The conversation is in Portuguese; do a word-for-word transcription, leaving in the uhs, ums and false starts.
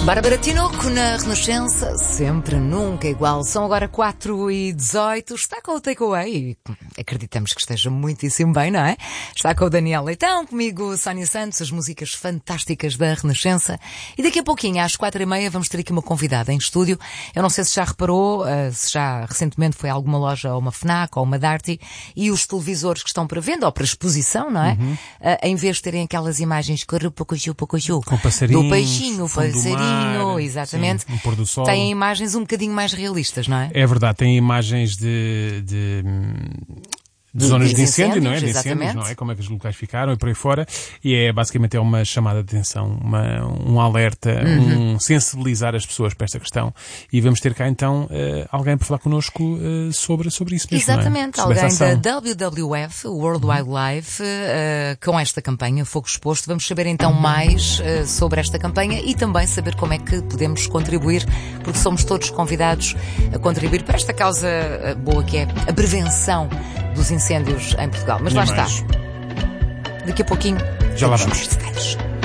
Bárbara Tinoco na Renascença, sempre, nunca igual. São agora quatro e dezoito. Está com o Takeaway. Acreditamos que esteja muitíssimo bem, não é? Está com o Daniel Leitão, comigo Sónia Santos, as músicas fantásticas da Renascença. E daqui a pouquinho, às quatro e meia, vamos ter aqui uma convidada em estúdio. Eu não sei se já reparou, se já recentemente foi a alguma loja, ou uma FNAC, ou uma Darty, e os televisores que estão para venda, ou para exposição, não é? Uhum. Em vez de terem aquelas imagens com o passarinhos, do peixinho, o passarinho, mar, exatamente. Sim, um pôr do sol. Têm imagens um bocadinho mais realistas, não é? É verdade, tem imagens de, de, de zonas de incêndio, não é? De incêndios, não é? Como é que os locais ficaram e por aí fora. E é basicamente é uma chamada de atenção, uma, um alerta, uhum. um sensibilizar as pessoas para esta questão. E vamos ter cá então uh, alguém para falar connosco uh, sobre, sobre isso mesmo. Exatamente, não é? Alguém da W W F, World Wildlife, uh, com esta campanha Fogo Exposto. Vamos saber então mais uh, sobre esta campanha e também saber como é que podemos contribuir, porque somos todos convidados a contribuir para esta causa uh, boa que é a prevenção dos incêncios em Portugal. Mas Nem lá mais. está. Daqui a pouquinho já lá vamos.